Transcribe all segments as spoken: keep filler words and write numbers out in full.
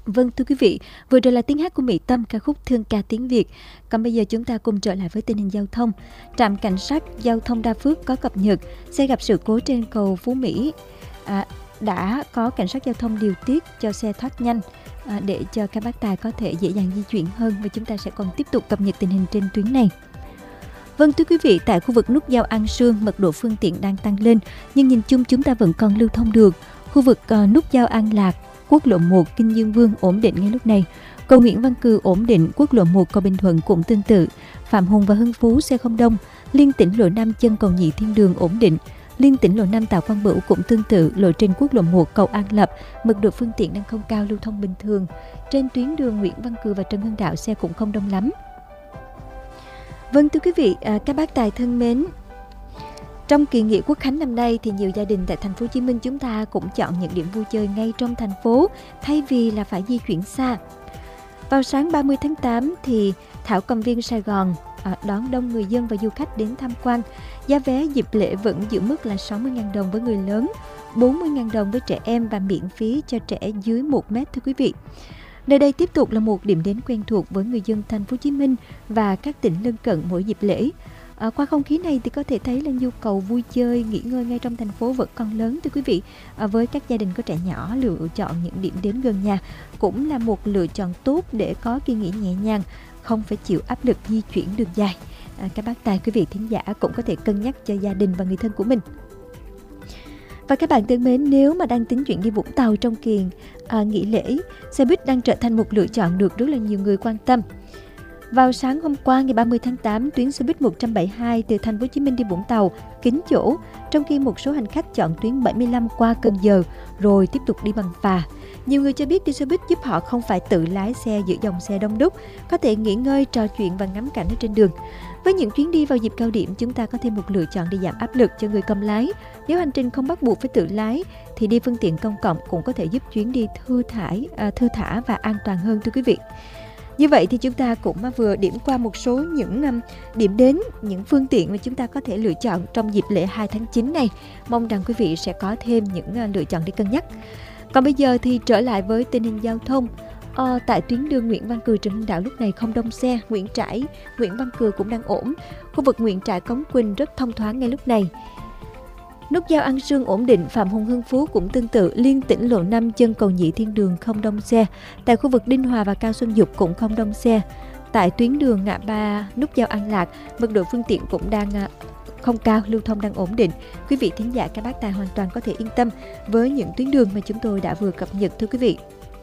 Vâng thưa quý vị, vừa rồi là tiếng hát của Mỹ Tâm, ca khúc Thương ca tiếng Việt. Còn bây giờ chúng ta cùng trở lại với tình hình giao thông. Trạm cảnh sát giao thông Đa Phước có cập nhật xe gặp sự cố trên cầu Phú Mỹ. À, đã có cảnh sát giao thông điều tiết cho xe thoát nhanh à, để cho các bác tài có thể dễ dàng di chuyển hơn, và chúng ta sẽ còn tiếp tục cập nhật tình hình trên tuyến này. Vâng thưa quý vị, tại khu vực nút giao An Sương, mật độ phương tiện đang tăng lên, nhưng nhìn chung chúng ta vẫn còn lưu thông được. Khu vực uh, nút giao An Lạc, quốc lộ một Kinh Dương Vương ổn định ngay lúc này. Cầu Nguyễn Văn Cừ ổn định, quốc lộ một cầu Bình Thuận cũng tương tự. Phạm Hùng và Hưng Phú xe không đông. Liên tỉnh lộ năm chân cầu Nhị Thiên Đường ổn định. Liên tỉnh lộ năm Tạ Quang Bửu cũng tương tự. Lộ trên quốc lộ một cầu An Lập, mật độ phương tiện đang không cao, lưu thông bình thường. Trên tuyến đường Nguyễn Văn Cừ và Trần Hưng Đạo xe cũng không đông lắm. Vâng thưa quý vị, à, các bác tài thân mến, trong kỳ nghỉ Quốc khánh năm nay thì nhiều gia đình tại thành phố Hồ Chí Minh chúng ta cũng chọn những điểm vui chơi ngay trong thành phố thay vì là phải di chuyển xa. Vào sáng ba mươi tháng tám thì Thảo Cầm Viên Sài Gòn à, đón đông người dân và du khách đến tham quan. Giá vé dịp lễ vẫn giữ mức là sáu mươi nghìn đồng với người lớn, bốn mươi nghìn đồng với trẻ em và miễn phí cho trẻ dưới một mét thưa quý vị. Nơi đây tiếp tục là một điểm đến quen thuộc với người dân thành phố Hồ Chí Minh và các tỉnh lân cận mỗi dịp lễ. À, qua không khí này thì có thể thấy là nhu cầu vui chơi, nghỉ ngơi ngay trong thành phố vẫn còn lớn thưa quý vị. À, với các gia đình có trẻ nhỏ, lựa chọn những điểm đến gần nhà cũng là một lựa chọn tốt để có kỳ nghỉ nhẹ nhàng, không phải chịu áp lực di chuyển đường dài. À, các bác tài, quý vị thính giả cũng có thể cân nhắc cho gia đình và người thân của mình. Và các bạn thân mến, nếu mà đang tính chuyện đi Vũng Tàu trong kỳ à, nghỉ lễ, xe buýt đang trở thành một lựa chọn được rất là nhiều người quan tâm. Vào sáng hôm qua ngày ba mươi tháng tám, tuyến xe buýt một trăm bảy mươi hai từ thành phố Hồ Chí Minh đi Vũng Tàu kín chỗ, trong khi một số hành khách chọn tuyến bảy mươi lăm qua Cần Giờ rồi tiếp tục đi bằng phà. Nhiều người cho biết đi xe buýt giúp họ không phải tự lái xe giữa dòng xe đông đúc, có thể nghỉ ngơi, trò chuyện và ngắm cảnh ở trên đường. Với những chuyến đi vào dịp cao điểm, chúng ta có thêm một lựa chọn để giảm áp lực cho người cầm lái. Nếu hành trình không bắt buộc phải tự lái, thì đi phương tiện công cộng cũng có thể giúp chuyến đi thư thải, à, thư thả và an toàn hơn thưa quý vị. Như vậy thì chúng ta cũng vừa điểm qua một số những um, điểm đến, những phương tiện mà chúng ta có thể lựa chọn trong dịp lễ hai tháng chín này. Mong rằng quý vị sẽ có thêm những uh, lựa chọn để cân nhắc. Còn bây giờ thì trở lại với tình hình giao thông. Ờ, tại tuyến đường Nguyễn Văn Cừ Trần Hưng Đạo lúc này không đông xe. Nguyễn Trãi, Nguyễn Văn Cừ cũng đang ổn. Khu vực Nguyễn Trãi Cống Quỳnh rất thông thoáng ngay lúc này. Nút giao An Sương ổn định, Phạm Hùng Hưng Phú cũng tương tự. Liên tỉnh lộ năm chân cầu Nhị Thiên Đường không đông xe. Tại khu vực Đinh Hòa và Cao Xuân Dục cũng không đông xe. Tại tuyến đường ngã ba nút giao An Lạc, mật độ phương tiện cũng đang không cao, lưu thông đang ổn định. Quý vị thính giả các bác tài hoàn toàn có thể yên tâm với những tuyến đường mà chúng tôi đã vừa cập nhật thưa quý vị.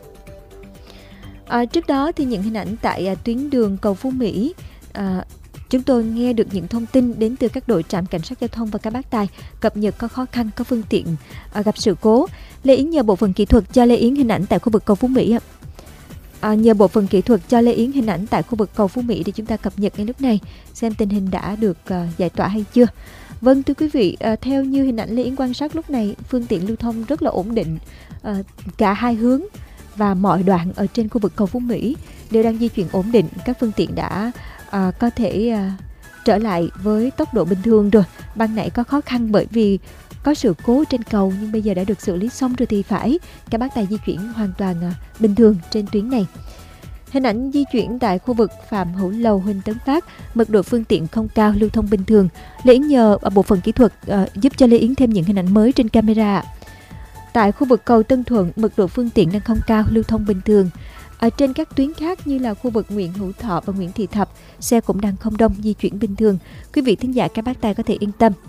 À, trước đó thì những hình ảnh tại à, tuyến đường cầu Phú Mỹ, à, chúng tôi nghe được những thông tin đến từ các đội trạm cảnh sát giao thông và các bác tài cập nhật có khó khăn, có phương tiện à, gặp sự cố. Lê Yến nhờ bộ phận kỹ thuật cho Lê Yến hình ảnh tại khu vực cầu Phú Mỹ. À, nhờ bộ phận kỹ thuật cho Lê Yến hình ảnh tại khu vực cầu Phú Mỹ để chúng ta cập nhật ngay lúc này, xem tình hình đã được à, giải tỏa hay chưa. Vâng thưa quý vị, à, theo như hình ảnh Lê Yến quan sát lúc này, phương tiện lưu thông rất là ổn định, à, cả hai hướng và mọi đoạn ở trên khu vực cầu Phú Mỹ đều đang di chuyển ổn định. Các phương tiện đã à, có thể à, trở lại với tốc độ bình thường rồi. Ban nãy có khó khăn bởi vì có sự cố trên cầu, nhưng bây giờ đã được xử lý xong rồi thì phải các bác tài di chuyển hoàn toàn à, bình thường trên tuyến này. Hình ảnh di chuyển tại khu vực Phạm Hữu Lầu, Huỳnh Tấn Phát, mật độ phương tiện không cao, lưu thông bình thường. Lê Yến nhờ bộ phận kỹ thuật à, giúp cho Lê Yến thêm những hình ảnh mới trên camera. Tại khu vực cầu Tân Thuận, mật độ phương tiện đang không cao, lưu thông bình thường. Ở trên các tuyến khác như là khu vực Nguyễn Hữu Thọ và Nguyễn Thị Thập, xe cũng đang không đông, di chuyển bình thường. Quý vị thính giả các bác tài có thể yên tâm.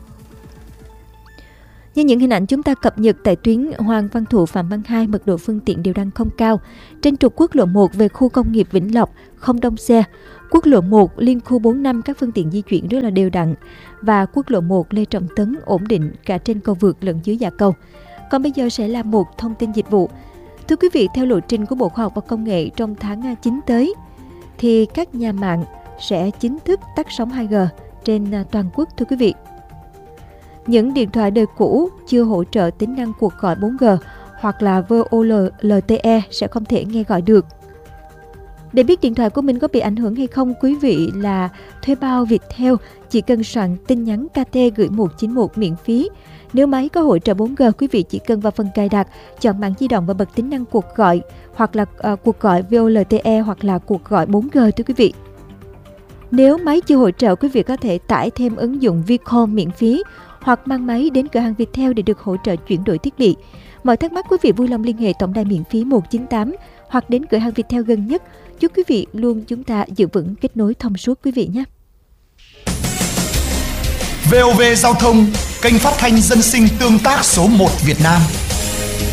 Như những hình ảnh chúng ta cập nhật tại tuyến Hoàng Văn Thụ, Phạm Văn Hai, mật độ phương tiện đều đang không cao. Trên trục quốc lộ một về khu công nghiệp Vĩnh Lộc, không đông xe. Quốc lộ một liên khu bốn năm các phương tiện di chuyển rất là đều đặn. Và quốc lộ một Lê Trọng Tấn ổn định cả trên cầu vượt lẫn dưới dạ cầu. Còn bây giờ sẽ là một thông tin dịch vụ. Thưa quý vị, theo lộ trình của Bộ Khoa học và Công nghệ trong tháng chín tới, thì các nhà mạng sẽ chính thức tắt sóng hai G trên toàn quốc thưa quý vị. Những điện thoại đời cũ chưa hỗ trợ tính năng cuộc gọi bốn G hoặc là vê o lờ tê e sẽ không thể nghe gọi được. Để biết điện thoại của mình có bị ảnh hưởng hay không, quý vị là thuê bao Viettel chỉ cần soạn tin nhắn ca tê gửi một chín một miễn phí. Nếu máy có hỗ trợ bốn G, quý vị chỉ cần vào phần cài đặt, chọn mạng di động và bật tính năng cuộc gọi hoặc là uh, cuộc gọi vê o lờ tê e hoặc là cuộc gọi bốn G thưa quý vị. Nếu máy chưa hỗ trợ, quý vị có thể tải thêm ứng dụng Vcall miễn phí hoặc mang máy đến cửa hàng Viettel để được hỗ trợ chuyển đổi thiết bị. Mọi thắc mắc quý vị vui lòng liên hệ tổng đài miễn phí một chín tám hoặc đến cửa hàng Viettel gần nhất. Chúc quý vị luôn chúng ta giữ vững kết nối thông suốt quý vị nhé. vê o vê Giao thông, kênh phát thanh dân sinh tương tác số một Việt Nam.